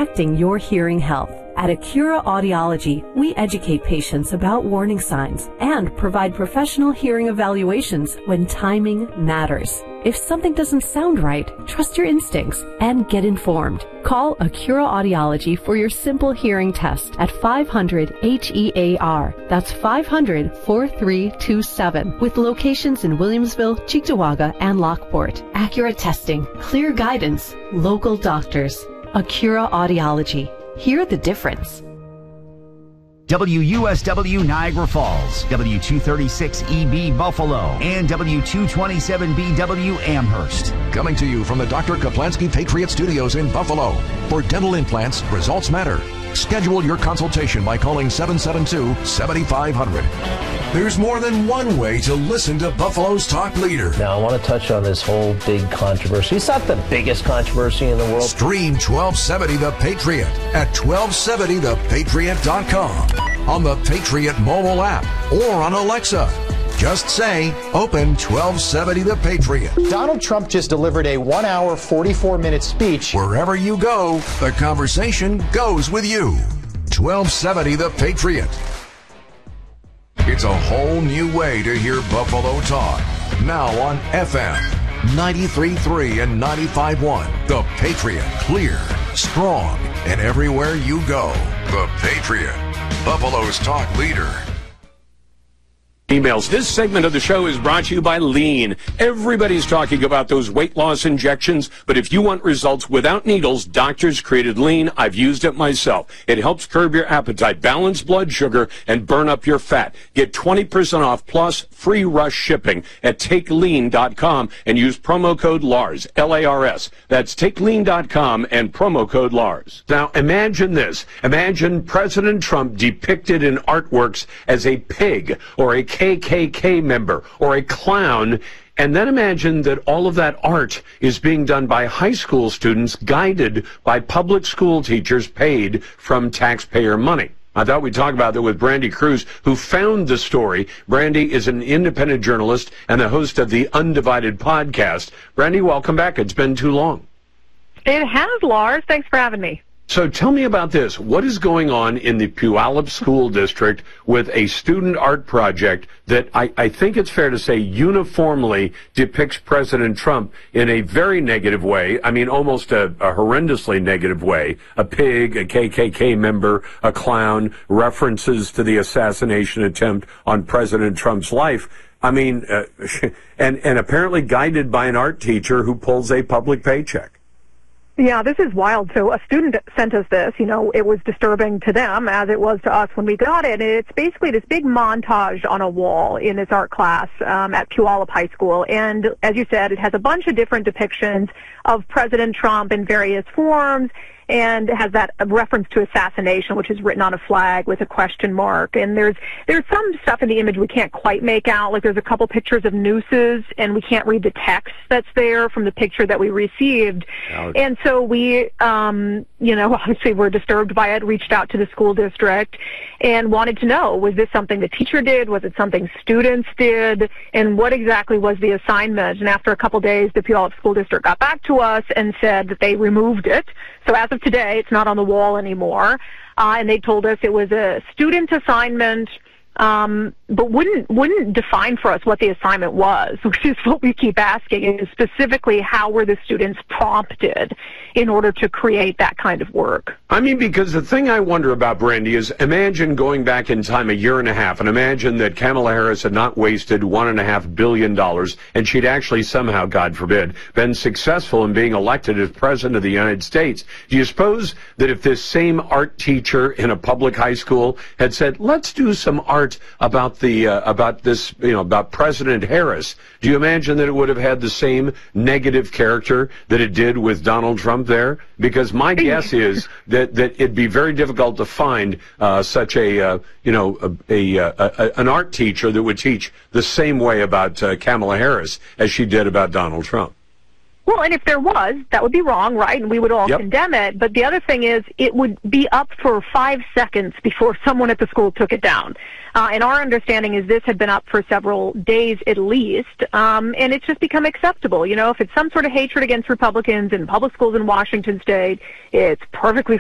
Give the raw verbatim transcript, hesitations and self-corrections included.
protecting your hearing health. At Acura Audiology, we educate patients about warning signs and provide professional hearing evaluations when timing matters. If something doesn't sound right, trust your instincts and get informed. Call Acura Audiology for your simple hearing test at five hundred H E A R. That's five hundred, four three two seven. With locations in Williamsville, Cheektowaga, and Lockport. Accurate testing, clear guidance, local doctors. Acura Audiology. Hear the difference. W U S W Niagara Falls, W two thirty-six E B Buffalo, and W two twenty-seven B W Amherst. Coming to you from the Doctor Kaplansky Patriot Studios in Buffalo. For dental implants, results matter. Schedule your consultation by calling seven seven two, seven five zero zero. There's more than one way to listen to Buffalo's talk leader. Now, I want to touch on this whole big controversy. It's not the biggest controversy in the world. Stream twelve seventy The Patriot at twelve seventy the patriot dot com, on the Patriot mobile app, or on Alexa. Just say, open twelve seventy The Patriot. Donald Trump just delivered a one hour, forty-four minute speech. Wherever you go, the conversation goes with you. twelve seventy The Patriot. It's a whole new way to hear Buffalo talk. Now on F M, ninety-three point three and ninety-five point one. The Patriot. Clear, strong, and everywhere you go. The Patriot. Buffalo's talk leader. Emails. This segment of the show is brought to you by Lean. Everybody's talking about those weight loss injections, but if you want results without needles, doctors created Lean. I've used it myself. It helps curb your appetite, balance blood sugar, and burn up your fat. Get twenty percent off plus free rush shipping at take lean dot com and use promo code Lars, L A R S. That's take lean dot com and promo code Lars. Now imagine this. Imagine President Trump depicted in artworks as a pig or a K K K member or a clown, and then imagine that all of that art is being done by high school students guided by public school teachers paid from taxpayer money. I thought we'd talk about that with Brandy Cruz, who found the story. Brandy is an independent journalist and the host of the Undivided podcast. Brandy, welcome back. It's been too long. It has, Lars. Thanks for having me. So tell me about this. What is going on in the Puyallup School District with a student art project that I, I think it's fair to say uniformly depicts President Trump in a very negative way? I mean, almost a, a horrendously negative way. A pig, a K K K member, a clown, references to the assassination attempt on President Trump's life. I mean, uh, and, and apparently guided by an art teacher who pulls a public paycheck. Yeah, this is wild. So a student sent us this. You know, it was disturbing to them as it was to us when we got it. And it's basically this big montage on a wall in this art class um, at Puyallup High School. And as you said, it has a bunch of different depictions of President Trump in various forms, and it has that reference to assassination, which is written on a flag with a question mark. And there's there's some stuff in the image we can't quite make out. Like there's a couple pictures of nooses, and we can't read the text that's there from the picture that we received. Ouch. And so we, um, you know, obviously were disturbed by it, reached out to the school district, and wanted to know, was this something the teacher did? Was it something students did? And what exactly was the assignment? And after a couple days, the Puyallup School District got back to us and said that they removed it. So as of today, it's not on the wall anymore. Uh, and they told us it was a student assignment, um, but wouldn't wouldn't define for us what the assignment was, which is what we keep asking, is specifically how were the students prompted in order to create that kind of work. I mean, because the thing I wonder about, Brandy, is imagine going back in time a year and a half, and imagine that Kamala Harris had not wasted one and a half billion dollars, and she'd actually somehow, God forbid, been successful in being elected as president of the United States. Do you suppose that if this same art teacher in a public high school had said, let's do some art about the uh, about this, you know, about President Harris, do you imagine that it would have had the same negative character that it did with Donald Trump there? Because my guess is that, that it'd be very difficult to find uh, such a, uh, you know, a, a, a, an art teacher that would teach the same way about uh, Kamala Harris as she did about Donald Trump. Well, and if there was, that would be wrong, right? And we would all yep. condemn it. But the other thing is, it would be up for five seconds before someone at the school took it down. Uh, and our understanding is this had been up for several days at least, um, and it's just become acceptable. You know, if it's some sort of hatred against Republicans in public schools in Washington State, it's perfectly